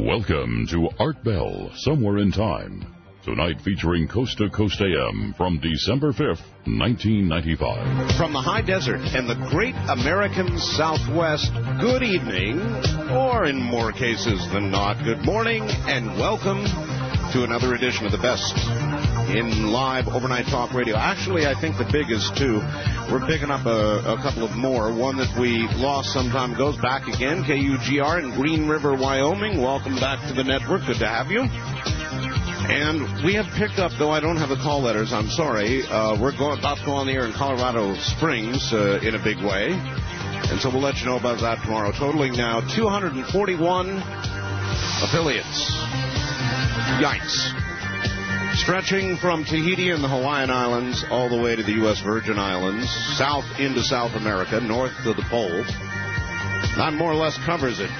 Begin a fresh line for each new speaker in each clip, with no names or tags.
Welcome to Art Bell, Somewhere in Time. Tonight featuring Coast to Coast AM from December 5th, 1995.
From the high desert and the great American Southwest, good evening, or in more cases than not, good morning, and welcome to another edition of the best in live overnight talk radio. Actually, I think the biggest, too. We're picking up a couple of more. One that we lost some time ago is back again, KUGR in Green River, Wyoming. Welcome back to the network. Good to have you. And we have picked up, though I don't have the call letters, I'm sorry. We're about to go on the air in Colorado Springs in a big way. And so we'll let you know about that tomorrow. Totaling now 241 affiliates. Yikes. Stretching from Tahiti and the Hawaiian Islands all the way to the U.S. Virgin Islands, south into South America, north to the pole. That more or less covers it.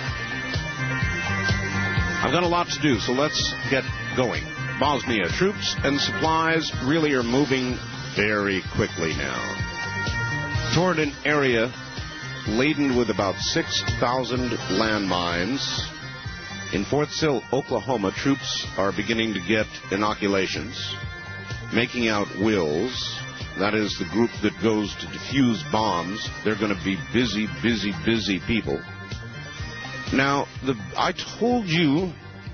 I've got a lot to do, so let's get going. Bosnia, troops and supplies really are moving very quickly now toward an area laden with about 6,000 landmines. In Fort Sill, Oklahoma, troops are beginning to get inoculations, making out wills. That is the group that goes to defuse bombs. They're going to be busy, busy, busy people. Now, I told you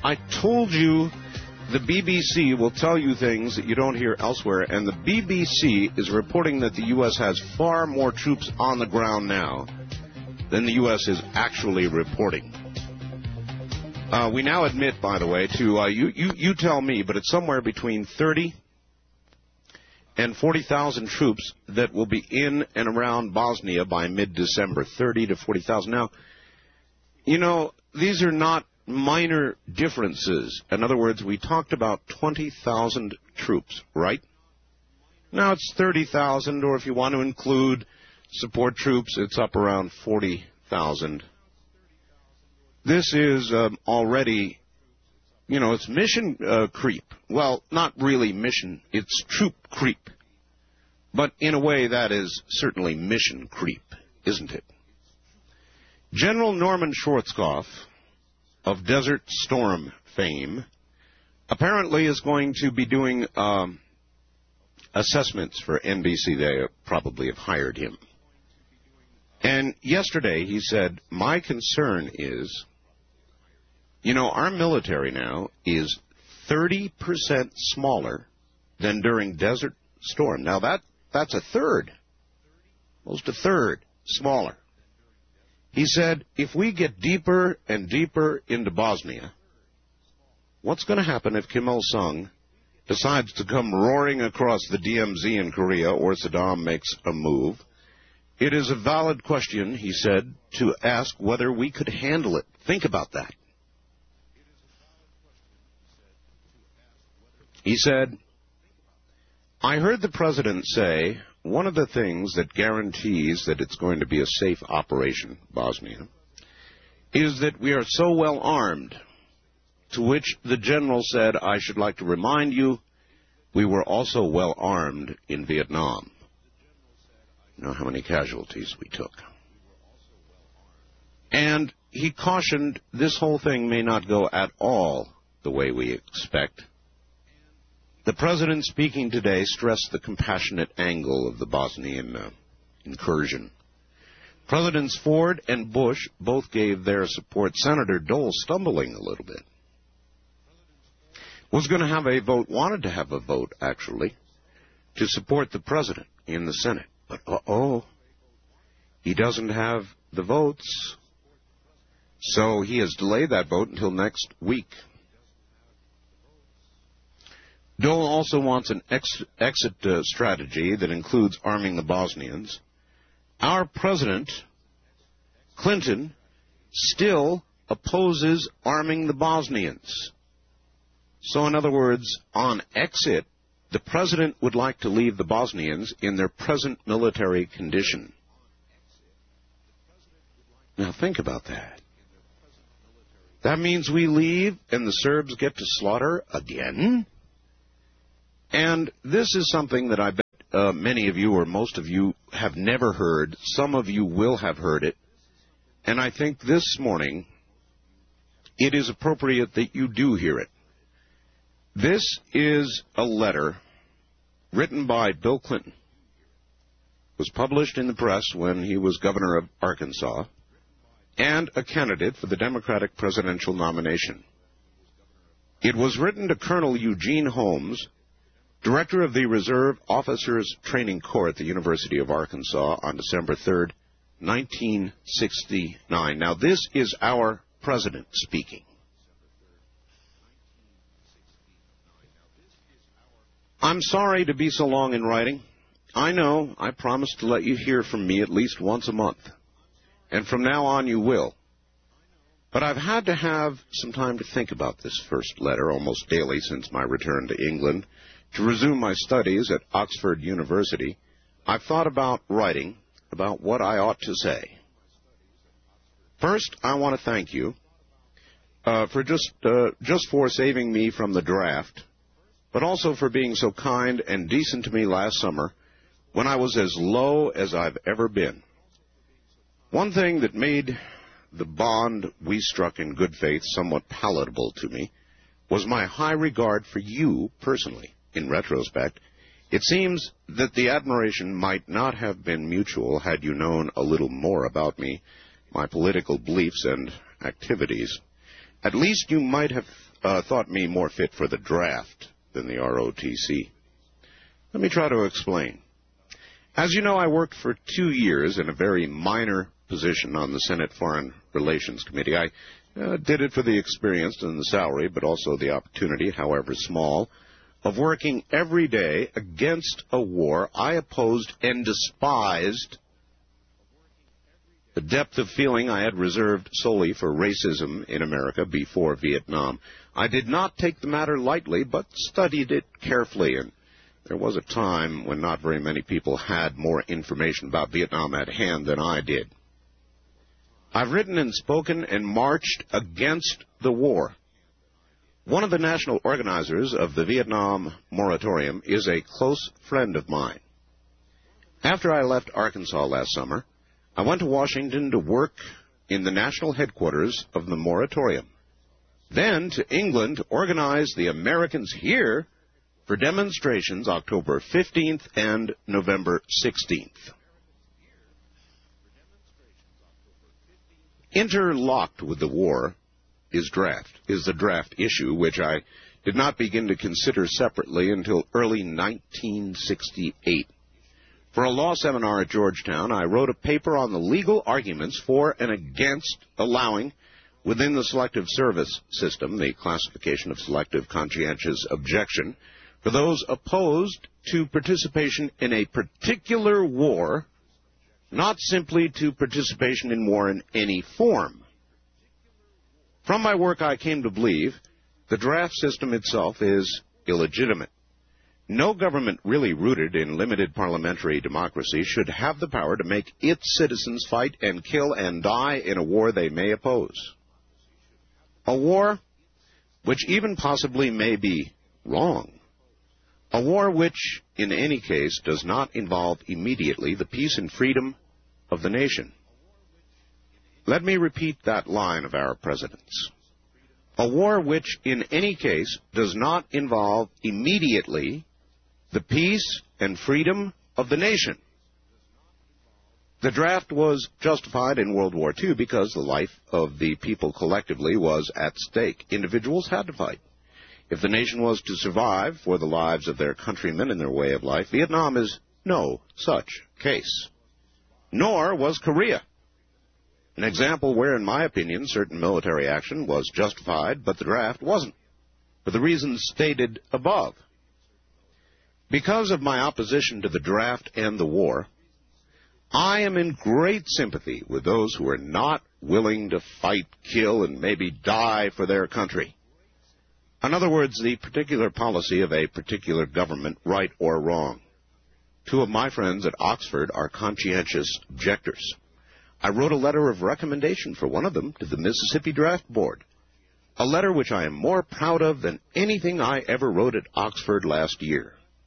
the BBC will tell you things that you don't hear elsewhere, and the BBC is reporting that the U.S. has far more troops on the ground now than the U.S. is actually reporting. We now admit, by the way, to you tell me, but it's somewhere between 30 and 40,000 troops that will be in and around Bosnia by mid-December, 30 to 40,000. Now, you know, these are not minor differences. In other words, we talked about 20,000 troops, right? Now it's 30,000, or if you want to include support troops, it's up around 40,000. This is already, you know, it's mission creep. Well, not really mission, it's troop creep. But in a way, that is certainly mission creep, isn't it? General Norman Schwarzkopf of Desert Storm fame apparently is going to be doing assessments for NBC. They probably have hired him. And yesterday he said, my concern is, you know, our military now is 30% smaller than during Desert Storm. Now, that's a third, almost a third smaller. He said, if we get deeper and deeper into Bosnia, what's going to happen if Kim Il-sung decides to come roaring across the DMZ in Korea or Saddam makes a move? It is a valid question, he said, to ask whether we could handle it. Think about that. He said, I heard the president say one of the things that guarantees that it's going to be a safe operation, Bosnia, is that we are so well armed, to which the general said, I should like to remind you, we were also well armed in Vietnam. You know how many casualties we took. And he cautioned this whole thing may not go at all the way we expect. The president speaking today stressed the compassionate angle of the Bosnian incursion. Presidents Ford and Bush both gave their support. Senator Dole, stumbling a little bit, was going to have a vote, wanted to have a vote, actually, to support the president in the Senate. But, he doesn't have the votes, so he has delayed that vote until next week. Dole also wants an exit strategy that includes arming the Bosnians. Our president, Clinton, still opposes arming the Bosnians. So, in other words, on exit, the president would like to leave the Bosnians in their present military condition. Now, think about that. That means we leave and the Serbs get to slaughter again? And this is something that I bet many of you or most of you have never heard. Some of you will have heard it. And I think this morning it is appropriate that you do hear it. This is a letter written by Bill Clinton. It was published in the press when he was governor of Arkansas and a candidate for the Democratic presidential nomination. It was written to Colonel Eugene Holmes, director of the Reserve Officers Training Corps at the University of Arkansas, on December 3rd, 1969. Now, this is our president speaking. I'm sorry to be so long in writing. I know I promised to let you hear from me at least once a month, and from now on you will. But I've had to have some time to think about this first letter almost daily since my return to England. To resume my studies at Oxford University, I've thought about writing about what I ought to say. First, I want to thank you for just for saving me from the draft, but also for being so kind and decent to me last summer when I was as low as I've ever been. One thing that made the bond we struck in good faith somewhat palatable to me was my high regard for you personally. In retrospect, it seems that the admiration might not have been mutual had you known a little more about me, my political beliefs and activities. At least you might have thought me more fit for the draft than the ROTC. Let me try to explain. As you know, I worked for 2 years in a very minor position on the Senate Foreign Relations Committee. I did it for the experience and the salary, but also the opportunity, however small, of working every day against a war I opposed and despised, the depth of feeling I had reserved solely for racism in America before Vietnam. I did not take the matter lightly, but studied it carefully, and there was a time when not very many people had more information about Vietnam at hand than I did. I've written and spoken and marched against the war. One of the national organizers of the Vietnam moratorium is a close friend of mine. After I left Arkansas last summer, I went to Washington to work in the national headquarters of the moratorium, then to England to organize the Americans here for demonstrations October 15th and November 16th. Interlocked with the war is the draft issue, which I did not begin to consider separately until early 1968. For a law seminar at Georgetown, I wrote a paper on the legal arguments for and against allowing, within the selective service system, the classification of selective conscientious objection, for those opposed to participation in a particular war, not simply to participation in war in any form. From my work, I came to believe the draft system itself is illegitimate. No government really rooted in limited parliamentary democracy should have the power to make its citizens fight and kill and die in a war they may oppose. A war which even possibly may be wrong. A war which, in any case, does not involve immediately the peace and freedom of the nation. Let me repeat that line of our president's. A war which, in any case, does not involve immediately the peace and freedom of the nation. The draft was justified in World War II because the life of the people collectively was at stake. Individuals had to fight. If the nation was to survive for the lives of their countrymen and their way of life, Vietnam is no such case. Nor was Korea. An example where, in my opinion, certain military action was justified, but the draft wasn't, for the reasons stated above. Because of my opposition to the draft and the war, I am in great sympathy with those who are not willing to fight, kill, and maybe die for their country. In other words, the particular policy of a particular government, right or wrong. Two of my friends at Oxford are conscientious objectors. I wrote a letter of recommendation for one of them to the Mississippi Draft Board, a letter which I am more proud of than anything I ever wrote at Oxford last year.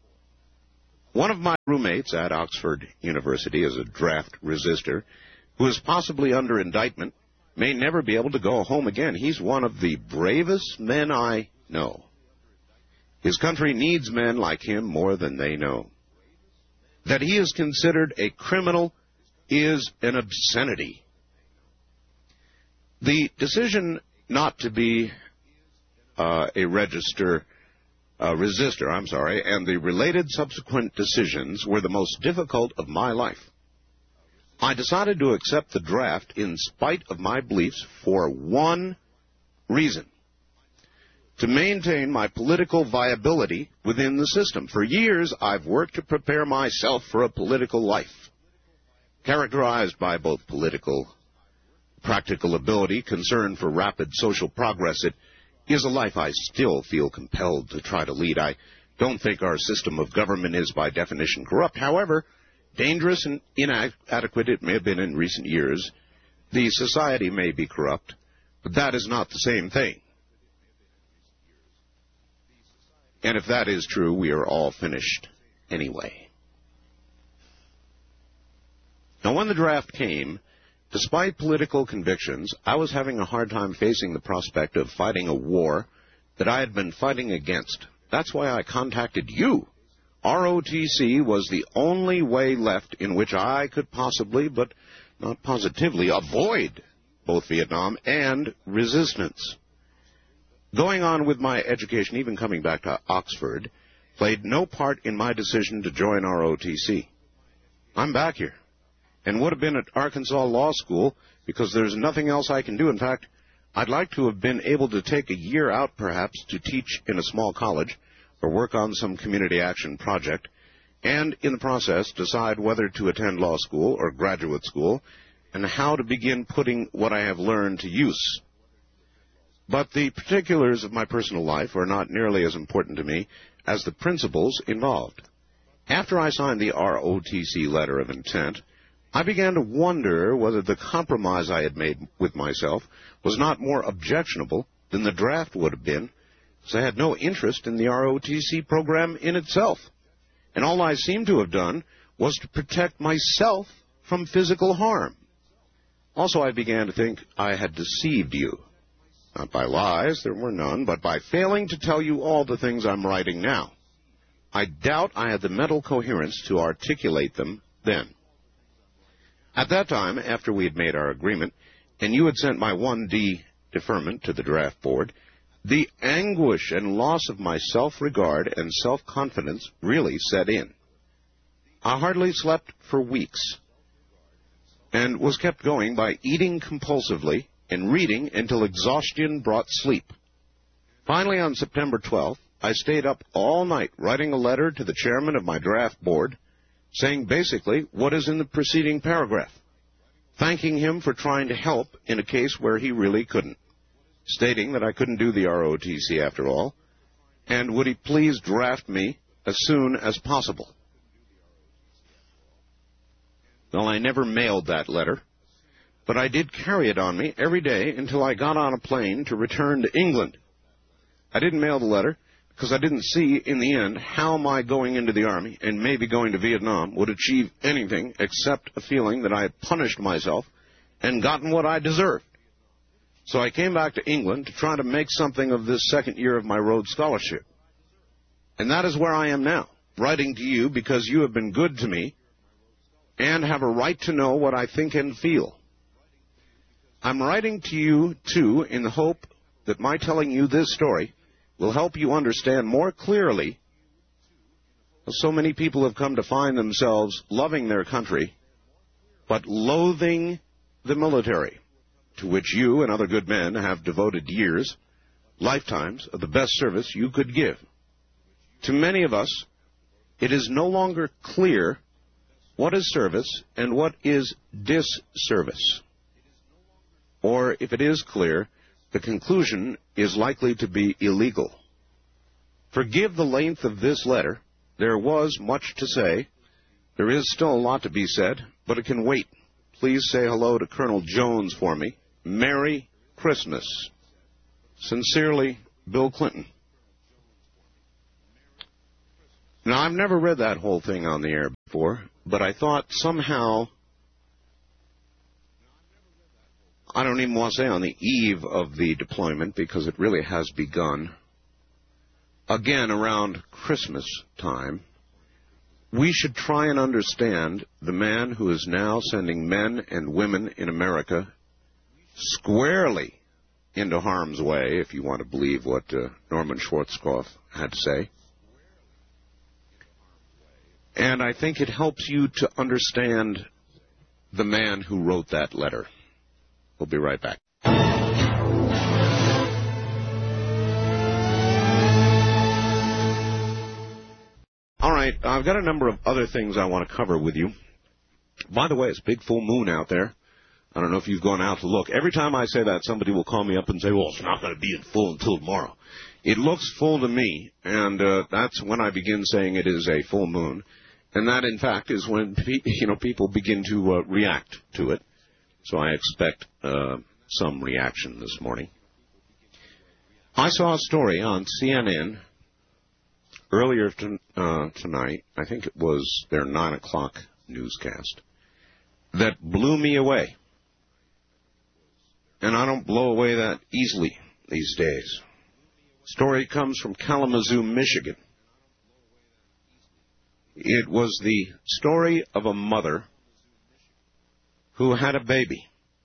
One of my roommates at Oxford University is a draft resistor who is possibly under indictment may never be able to go home again. He's one of the bravest men I know. His country needs men like him more than they know. That he is considered a criminal is an obscenity. The decision not to be a resistor, and the related subsequent decisions were the most difficult of my life. I decided to accept the draft in spite of my beliefs for one reason: to maintain my political viability within the system. For years, I've worked to prepare myself for a political life, characterized by both political practical ability, concern for rapid social progress. It is a life I still feel compelled to try to lead. I don't think our system of government is by definition corrupt. However, dangerous and inadequate it may have been in recent years, the society may be corrupt, but that is not the same thing. And if that is true, we are all finished anyway. Now, when the draft came, despite political convictions, I was having a hard time facing the prospect of fighting a war that I had been fighting against. That's why I contacted you. ROTC was the only way left in which I could possibly, but not positively, avoid both Vietnam and resistance. Going on with my education, even coming back to Oxford, played no part in my decision to join ROTC. I'm back here, and would have been at Arkansas Law School because there's nothing else I can do. In fact, I'd like to have been able to take a year out, perhaps, to teach in a small college or work on some community action project, and in the process decide whether to attend law school or graduate school and how to begin putting what I have learned to use. But the particulars of my personal life are not nearly as important to me as the principles involved. After I signed the ROTC letter of intent, I began to wonder whether the compromise I had made with myself was not more objectionable than the draft would have been, because I had no interest in the ROTC program in itself, and all I seemed to have done was to protect myself from physical harm. Also, I began to think I had deceived you. Not by lies, there were none, but by failing to tell you all the things I'm writing now. I doubt I had the mental coherence to articulate them then. At that time, after we had made our agreement, and you had sent my 1D deferment to the draft board, the anguish and loss of my self-regard and self-confidence really set in. I hardly slept for weeks, and was kept going by eating compulsively and reading until exhaustion brought sleep. Finally, on September 12th, I stayed up all night writing a letter to the chairman of my draft board, saying basically what is in the preceding paragraph, thanking him for trying to help in a case where he really couldn't, stating that I couldn't do the ROTC after all, and would he please draft me as soon as possible. Well, I never mailed that letter, but I did carry it on me every day until I got on a plane to return to England. I didn't mail the letter because I didn't see in the end how my going into the Army and maybe going to Vietnam would achieve anything except a feeling that I had punished myself and gotten what I deserved. So I came back to England to try to make something of this second year of my Rhodes Scholarship. And that is where I am now, writing to you because you have been good to me and have a right to know what I think and feel. I'm writing to you, too, in the hope that my telling you this story will help you understand more clearly how so many people have come to find themselves loving their country, but loathing the military, to which you and other good men have devoted years, lifetimes of the best service you could give. To many of us, it is no longer clear what is service and what is disservice. Or, if it is clear, the conclusion is likely to be illegal. Forgive the length of this letter. There was much to say. There is still a lot to be said, but it can wait. Please say hello to Colonel Jones for me. Merry Christmas. Sincerely, Bill Clinton. Now, I've never read that whole thing on the air before, but I thought somehow I don't even want to say on the eve of the deployment, because it really has begun, again around Christmas time, we should try and understand the man who is now sending men and women in America squarely into harm's way, if you want to believe what Norman Schwarzkopf had to say. And I think it helps you to understand the man who wrote that letter. We'll be right back. All right, I've got a number of other things I want to cover with you. By the way, it's a big full moon out there. I don't know if you've gone out to look. Every time I say that, somebody will call me up and say, well, it's not going to be in full until tomorrow. It looks full to me, and that's when I begin saying it is a full moon. And that, in fact, is when people begin to react to it. So I expect some reaction this morning. I saw a story on CNN earlier tonight. I think it was their 9 o'clock newscast that blew me away. And I don't blow away that easily these days. Story comes from Kalamazoo, Michigan. It was the story of a mother who had a baby.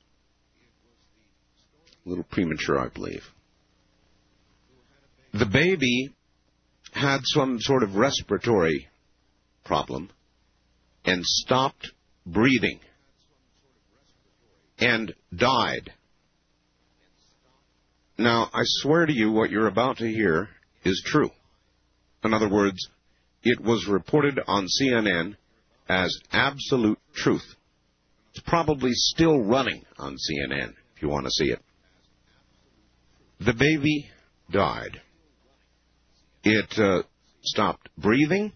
A little premature, I believe. The baby had some sort of respiratory problem and stopped breathing and died. Now, I swear to you what you're about to hear is true. In other words, it was reported on CNN as absolute truth. It's probably still running on CNN, if you want to see it. The baby died. It stopped breathing.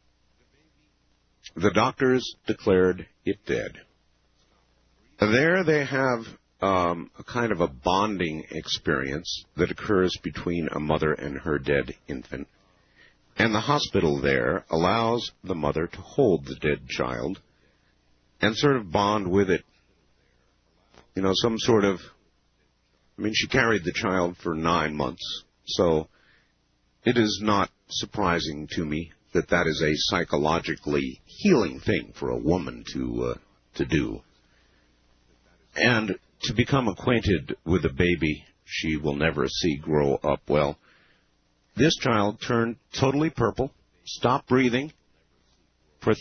The doctors declared it dead. There they have a kind of a bonding experience that occurs between a mother and her dead infant. And the hospital there allows the mother to hold the dead child and sort of bond with it. You know, some sort of, she carried the child for 9 months, so it is not surprising to me that that is a psychologically healing thing for a woman to do. And to become acquainted with a baby she will never see grow up. Well, this child turned totally purple, stopped breathing for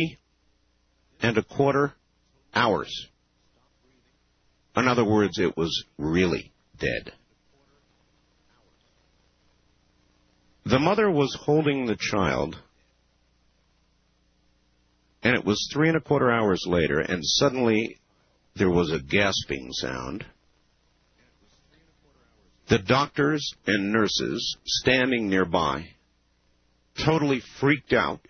3.25 hours. In other words, it was really dead. The mother was holding the child, and it was 3.25 hours later, and suddenly there was a gasping sound. The doctors and nurses standing nearby, totally freaked out.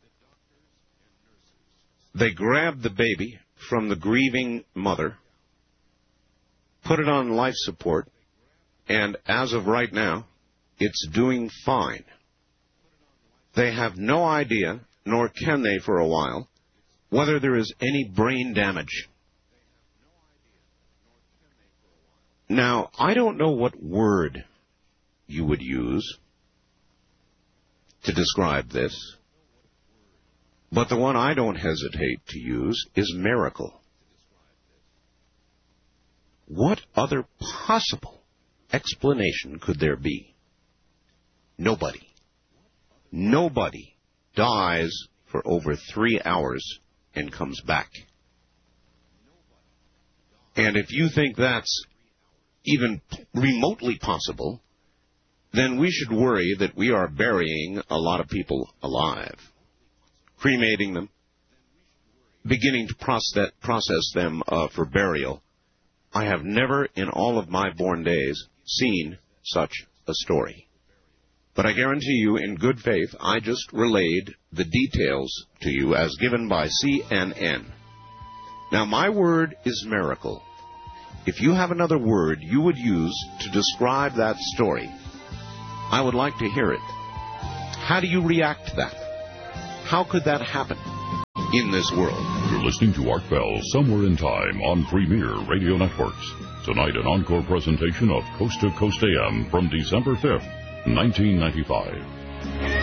They grabbed the baby from the grieving mother, put it on life support, and as of right now, it's doing fine. They have no idea, nor can they for a while, whether there is any brain damage. Now, I don't know what word you would use to describe this, but the one I don't hesitate to use is miracle. What other possible explanation could there be? Nobody. Nobody dies for over 3 hours and comes back. And if you think that's even remotely possible, then we should worry that we are burying a lot of people alive, cremating them, beginning to process them for burial. I have never in all of my born days seen such a story. But I guarantee you, in good faith, I just relayed the details to you as given by CNN. Now, my word is miracle. If you have another word you would use to describe that story, I would like to hear it. How do you react to that? How could that happen in this world?
You're listening to Art Bell, Somewhere in Time, on Premier Radio Networks. Tonight, an encore presentation of Coast to Coast AM from December 5th, 1995.